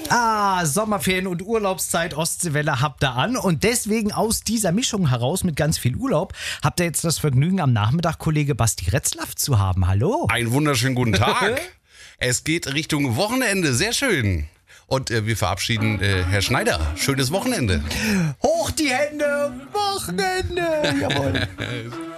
Sommerferien und Urlaubszeit, Ostseewelle habt ihr an. Und deswegen aus dieser Mischung heraus mit ganz viel Urlaub habt ihr jetzt das Vergnügen, am Nachmittag Kollege Basti Retzlaff zu haben. Hallo. Einen wunderschönen guten Tag. Es geht Richtung Wochenende, sehr schön. Und wir verabschieden Herr Schneider. Schönes Wochenende. Hoch die Hände, Wochenende. Jawohl.